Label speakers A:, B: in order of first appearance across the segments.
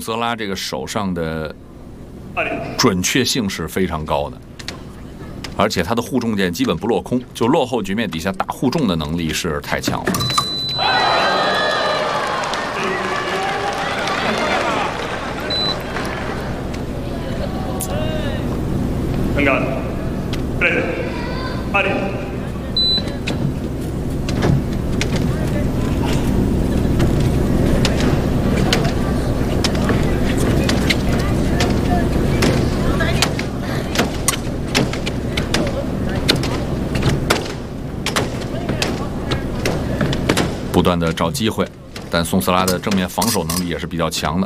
A: 瑟拉这个手上的准确性是非常高的，而且他的护重剑基本不落空，就落后局面底下打护重的能力是太强了。不断的找机会，但宋斯拉的正面防守能力也是比较强的，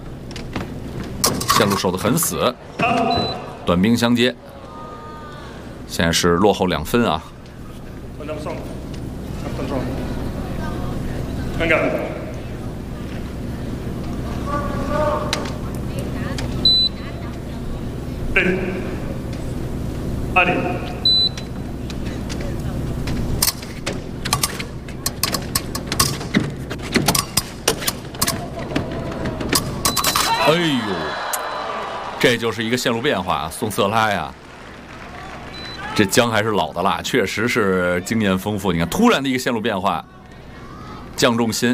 A: 线路守得很死，短兵相接，现在是落后2分啊。哎呦，这就是一个线路变化，宋瑟拉呀，这姜还是老的辣，确实是经验丰富。你看，突然的一个线路变化，降重心，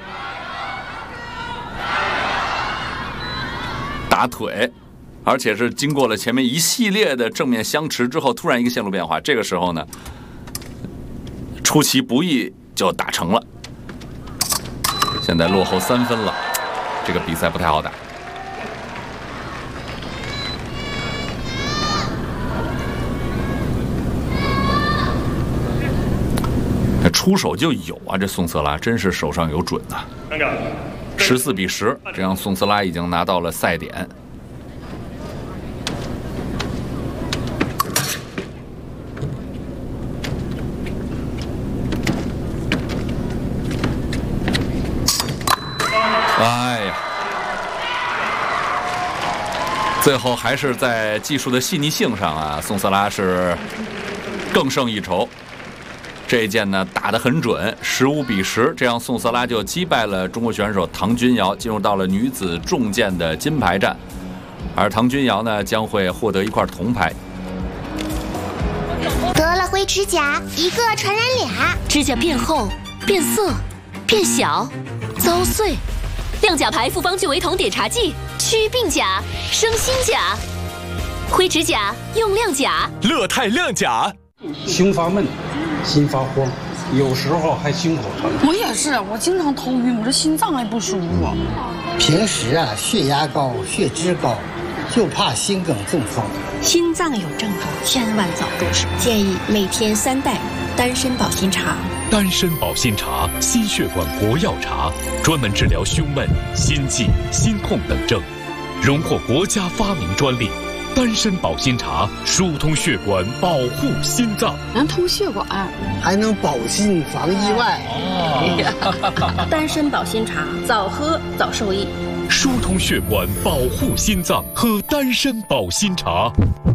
A: 打腿，而且是经过了前面一系列的正面相持之后，突然一个线路变化，这个时候呢，出其不意就打成了。现在落后3分了，这个比赛不太好打。出手就有啊，这宋瑟拉真是手上有准啊！14比10，这样宋瑟拉已经拿到了赛点。哎呀，最后还是在技术的细腻性上啊，宋瑟拉是更胜一筹。这一剑呢打得很准，15比10，这样宋瑟拉就击败了中国选手唐君瑶，进入到了女子重剑的金牌战，而唐君瑶呢将会获得一块铜牌。
B: 得了灰指甲，一个传染俩，
C: 指甲变厚、变色、变小、遭碎。亮甲牌复方聚维酮点茶剂，祛病甲，生新甲。灰指甲用亮甲，
D: 乐泰亮甲。
E: 胸发闷，心发慌，有时候还胸口疼。
F: 我也是，我经常头晕，我这心脏还不舒服。
G: 平时啊，血压高、血脂高，就怕心梗中风。
H: 心脏有症状，千万早住手。建议每天3袋丹参保心茶。
D: 丹参保心茶，心血管活药茶，专门治疗胸闷、心悸、心痛等症，荣获国家发明专利。丹参保心茶疏通血管，保护心脏，
F: 能通血管，
G: 还能保心防意外。
H: 丹参保心茶，早喝早受益。
D: 疏通血管，保护心脏，喝丹参保心茶。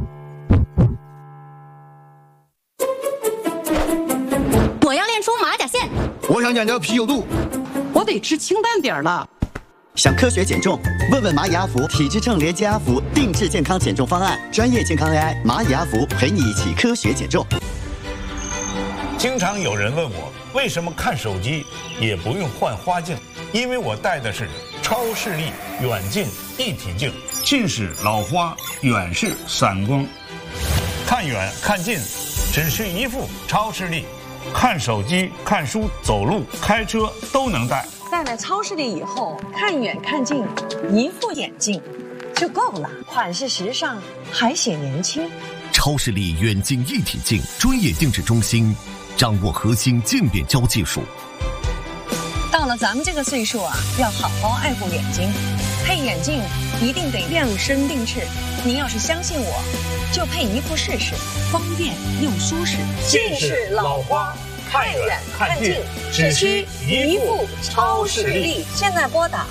C: 我要练出马甲线，
I: 我想减掉啤酒肚，
F: 我得吃清淡点了。
I: 想科学减重？问问蚂蚁阿福体脂秤连接阿福定制健康减重方案，专业健康 AI 蚂蚁阿福陪你一起科学减重。
J: 经常有人问我，为什么看手机也不用换花镜？因为我戴的是超视力远近一体镜，近视老花，远视散光，看远看近，只需一副超视力，看手机、看书、走路、开车都能戴。
K: 戴了超视力以后，看远看近，一副眼镜就够了，款式时尚，还显年轻。
L: 超视力远近一体镜专业定制中心，掌握核心渐变焦技术。
K: 到了咱们这个岁数啊，要好好爱护眼睛，配眼镜一定得量身定制。您要是相信我，就配一副试试，方便又舒适。
J: 近视老花，看远看近，只需一副超视力。
K: 现在拨打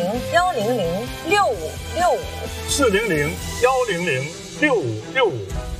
K: 400-100-6565，400-100-6565。